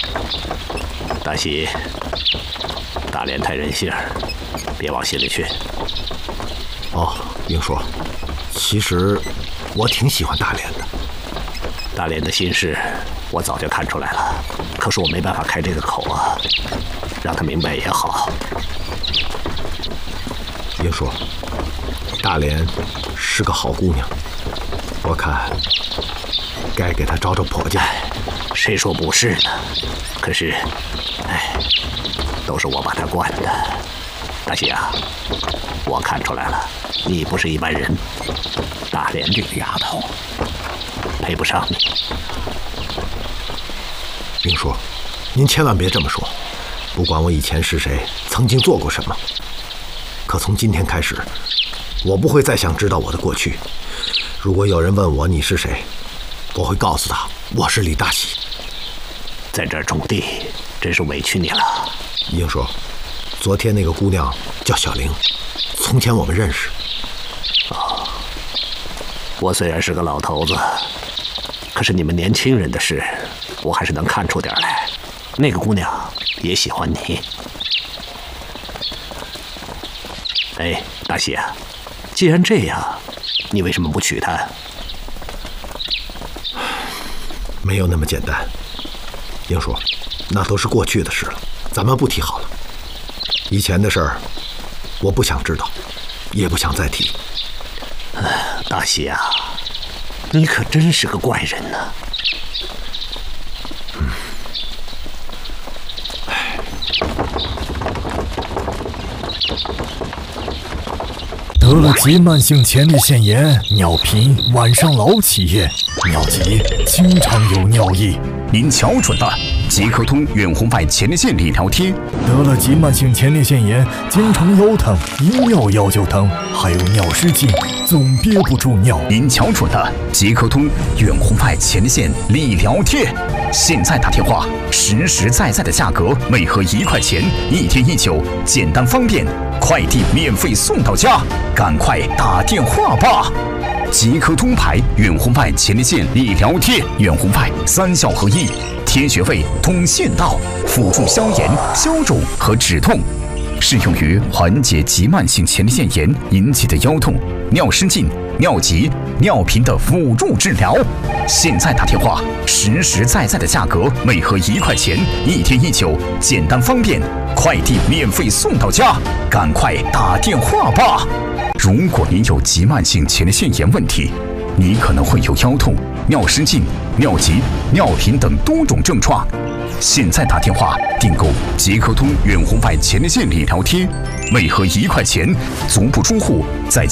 大喜，大连太任性，别往心里去。 哦，英叔，其实我挺喜欢大连的。 大连的心事我早就看出来了，可是我没办法开这个口啊，让他明白也好。 英叔，大连是个好姑娘，我看该给她找找婆家。 谁说不是呢？可是，都是我把她惯的。大喜啊，我看出来了，你不是一般人。大连这个丫头，配不上你。 英叔，您千万别这么说。不管我以前是谁，曾经做过什么，可从今天开始，我不会再想知道我的过去。如果有人问我你是谁，我会告诉他我是李大喜。 在这儿种地，真是委屈你了。 英叔，昨天那个姑娘叫小玲，从前我们认识。 哦，我虽然是个老头子，可是你们年轻人的事，我还是能看出点来。那个姑娘也喜欢你。哎，大喜啊，既然这样，你为什么不娶她？ 没有那么简单。英叔，那都是过去的事了，咱们不提好了。以前的事儿，我不想知道，也不想再提。 大喜啊，你可真是个怪人呢。 得了急慢性前列腺炎、尿频、晚上老起夜、尿急，经常有尿意。 您瞧准了，即刻通远红外前列腺理疗贴。 得了急慢性前列腺炎，经常腰疼，一尿腰就疼，还有尿失禁，总憋不住尿。 您瞧准了，即刻通远红外前列腺理疗贴。现在打电话，实实在在的价格，每盒1块钱，1天1酒，简单方便，快递免费送到家，赶快打电话吧！即刻通牌远红外前列腺理疗贴，远红外3效合一，贴穴位通线道，辅助消炎、消肿和止痛，适用于缓解急慢性前列腺炎引起的腰痛、尿失禁、尿急、尿频的辅助治疗。现在打电话，实实在在的价格，每盒1块钱，1天1酒，简单方便，快递免费送到家，赶快打电话吧！如果您有急慢性前列腺炎问题，你可能会有腰痛、尿失禁、尿急、尿频等多种症状。现在打电话订购即刻通远红外前列腺理疗贴，每盒1块钱，足不出户，在